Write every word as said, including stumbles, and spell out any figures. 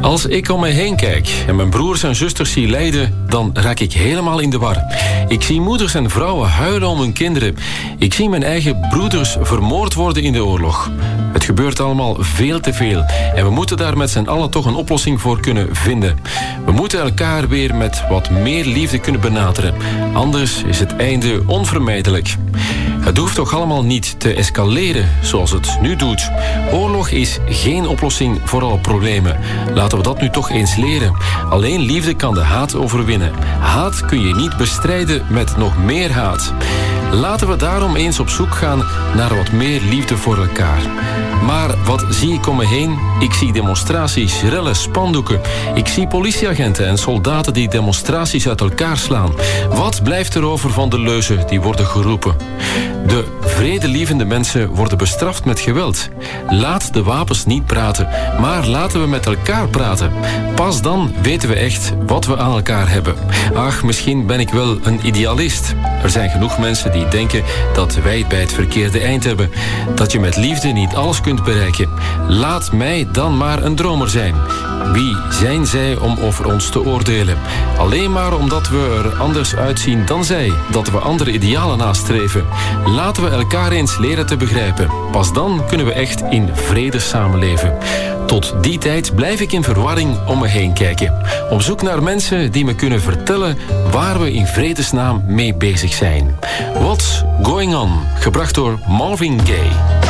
Als ik om me heen kijk en mijn broers en zusters zie lijden, dan raak ik helemaal in de war. Ik zie moeders en vrouwen huilen om hun kinderen. Ik zie mijn eigen broeders vermoord worden in de oorlog. Het gebeurt allemaal veel te veel en we moeten daar met z'n allen toch een oplossing voor kunnen vinden. We moeten elkaar weer met wat meer liefde kunnen benaderen. Anders is het einde onvermijdelijk. Het hoeft toch allemaal niet te escaleren zoals het nu doet. Oorlog is geen oplossing voor alle problemen. Laten we dat nu toch eens leren. Alleen liefde kan de haat overwinnen. Haat kun je niet bestrijden met nog meer haat. Laten we daarom eens op zoek gaan naar wat meer liefde voor elkaar. Maar wat zie ik om me heen? Ik zie demonstraties, rellen, spandoeken. Ik zie politieagenten en soldaten die demonstraties uit elkaar slaan. Wat blijft er over van de leuzen die worden geroepen? De vredelievende mensen worden bestraft met geweld. Laat de wapens niet praten, maar laten we met elkaar praten. Pas dan weten we echt wat we aan elkaar hebben. Ach, misschien ben ik wel een idealist. Er zijn genoeg mensen die denken dat wij het bij het verkeerde eind hebben. Dat je met liefde niet alles kunt bereiken. Laat mij dan maar een dromer zijn. Wie zijn zij om over ons te oordelen? Alleen maar omdat we er anders uitzien dan zij, dat we andere idealen nastreven. Laten we elkaar eens leren te begrijpen. Pas dan kunnen we echt in vrede samenleven. Tot die tijd blijf ik in verwarring om me heen kijken. Op zoek naar mensen die me kunnen vertellen waar we in vredesnaam mee bezig zijn. What's Going On? Gebracht door Marvin Gaye.